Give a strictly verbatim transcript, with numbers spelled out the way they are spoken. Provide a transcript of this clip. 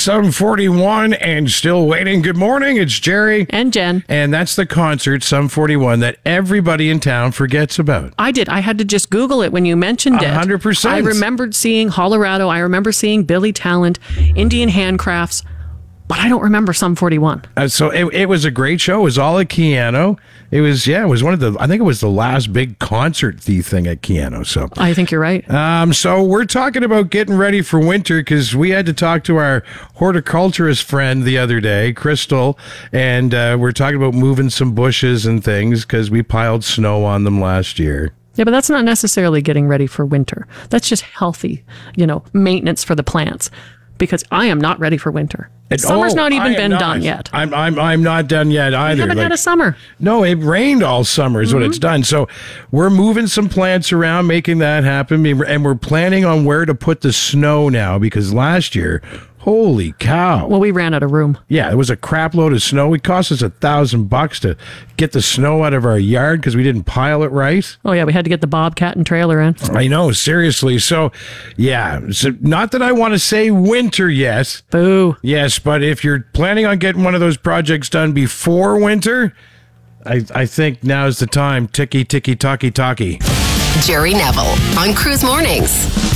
seven forty-one and still waiting. Good morning, it's Jerry. And Jen. And that's the concert, seven forty-one, that everybody in town forgets about. I did. I had to just Google it when you mentioned it. one hundred percent. I remembered seeing Colorado. I remember seeing Billy Talent, Indian Handcrafts, but I don't remember Sum forty-one. Uh, so it, it was a great show. It was all at Keano. It was, yeah, it was one of the, I think it was the last big concert-y thing at Keano. So I think you're right. Um, so we're talking about getting ready for winter because we had to talk to our horticulturist friend the other day, Crystal, and uh, we're talking about moving some bushes and things because we piled snow on them last year. Yeah, but that's not necessarily getting ready for winter. That's just healthy, you know, maintenance for the plants. Because I am not ready for winter. And, Summer's oh, not even been not. done yet. I'm I'm I'm not done yet either. We haven't like, had a summer. No, it rained all summer is mm-hmm. what it's done. So we're moving some plants around, making that happen, and we're planning on where to put the snow now because last year, holy cow! Well, we ran out of room. Yeah, it was a crap load of snow. It cost us a thousand bucks to get the snow out of our yard because we didn't pile it right. Oh yeah, we had to get the Bobcat and trailer in. I know, seriously. So, yeah, so not that I want to say winter yet. Boo. Yes, but if you're planning on getting one of those projects done before winter, I, I think now's the time. Ticky, ticky, talkie, talkie. Jerry Neville on Cruise Mornings.